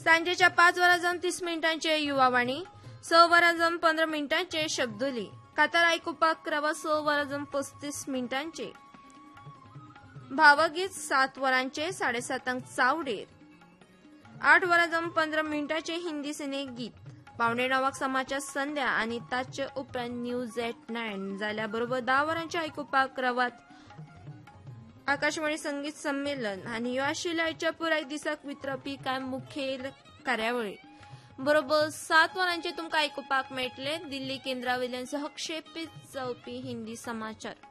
सांजेच्या 5:30 युवावाणी, 6:15 शब्दोली. कातर आयकुपाक रावा 6:35 भावगीत, 7 7:30 चावडेर, 8:15 हिंदी सिने गीत. 8:45 समाचार संध्या आणि ताचे उपरांत न्यूज एट 9 जाल्या बरोबर 10 आयकुपाक रावात आकाशवाणी संगीत संमेलन. आणि ह्यो आशिल्ल्या आयच्या पुराय दिसाक वितरपी कांय मुखेल कार्यावळी. बरोबर 7 तुमकां आयकुपाक मेळटले दिल्ली केंद्रावयल्यान सहक्षेपीत जावपी हिंदी समाचार.